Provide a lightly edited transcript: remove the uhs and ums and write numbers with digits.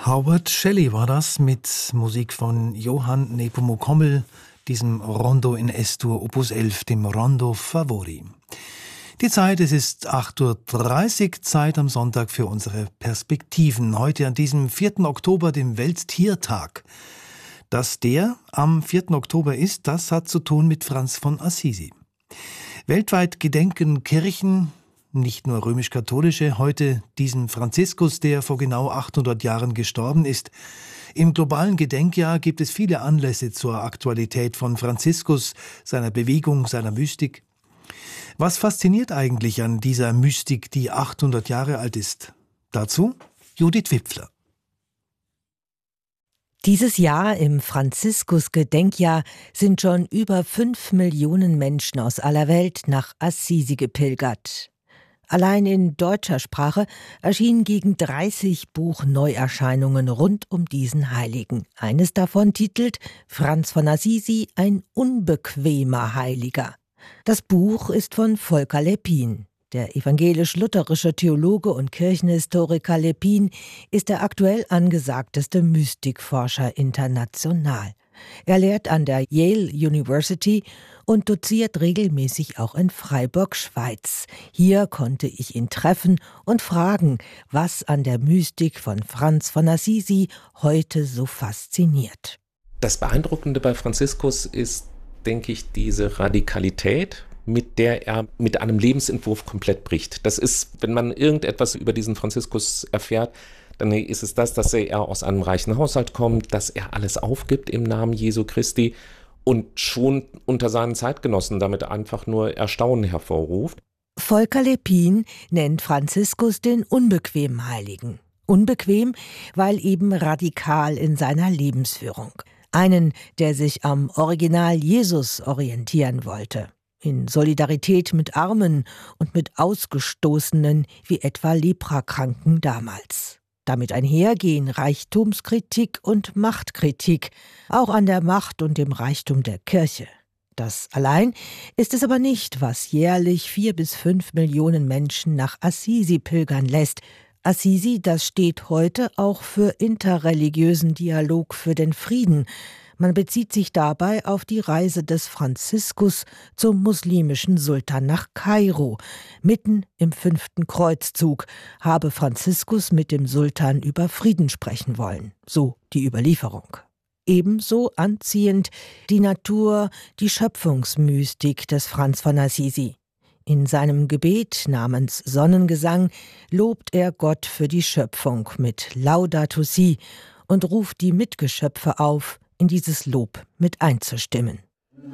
Howard Shelley war das mit Musik von Johann Nepomuk Hommel, diesem Rondo in S-Dur Opus 11, dem Rondo Favori. Die Zeit, es ist 8:30 Uhr, Zeit am Sonntag für unsere Perspektiven. Heute an diesem 4. Oktober, dem Welttiertag. Dass der am 4. Oktober ist, das hat zu tun mit Franz von Assisi. Weltweit gedenken Kirchen, nicht nur römisch-katholische, heute diesen Franziskus, der vor genau 800 Jahren gestorben ist. Im globalen Gedenkjahr gibt es viele Anlässe zur Aktualität von Franziskus, seiner Bewegung, seiner Mystik. Was fasziniert eigentlich an dieser Mystik, die 800 Jahre alt ist? Dazu Judith Wipfler. Dieses Jahr im Franziskus-Gedenkjahr sind schon über 5 Millionen Menschen aus aller Welt nach Assisi gepilgert. Allein in deutscher Sprache erschienen gegen 30 Buchneuerscheinungen rund um diesen Heiligen. Eines davon titelt Franz von Assisi, ein unbequemer Heiliger. Das Buch ist von Volker Leppin. Der evangelisch-lutherische Theologe und Kirchenhistoriker Leppin ist der aktuell angesagteste Mystikforscher international. Er lehrt an der Yale University und doziert regelmäßig auch in Freiburg, Schweiz. Hier konnte ich ihn treffen und fragen, was an der Mystik von Franz von Assisi heute so fasziniert. Das Beeindruckende bei Franziskus ist, denke ich, diese Radikalität, mit der er mit einem Lebensentwurf komplett bricht. Das ist, wenn man irgendetwas über diesen Franziskus erfährt, dann ist es das, dass er aus einem reichen Haushalt kommt, dass er alles aufgibt im Namen Jesu Christi und schon unter seinen Zeitgenossen damit einfach nur Erstaunen hervorruft. Volker Leppin nennt Franziskus den unbequemen Heiligen. Unbequem, weil eben radikal in seiner Lebensführung. Einen, der sich am Original Jesus orientieren wollte. In Solidarität mit Armen und mit Ausgestoßenen wie etwa Leprakranken damals. Damit einhergehen Reichtumskritik und Machtkritik, auch an der Macht und dem Reichtum der Kirche. Das allein ist es aber nicht, was jährlich 4 bis 5 Millionen Menschen nach Assisi pilgern lässt. Assisi, das steht heute auch für interreligiösen Dialog für den Frieden. Man bezieht sich dabei auf die Reise des Franziskus zum muslimischen Sultan nach Kairo. Mitten im 5. Kreuzzug habe Franziskus mit dem Sultan über Frieden sprechen wollen, so die Überlieferung. Ebenso anziehend die Natur, die Schöpfungsmystik des Franz von Assisi. In seinem Gebet namens Sonnengesang lobt er Gott für die Schöpfung mit Laudato Si und ruft die Mitgeschöpfe auf, in dieses Lob mit einzustimmen.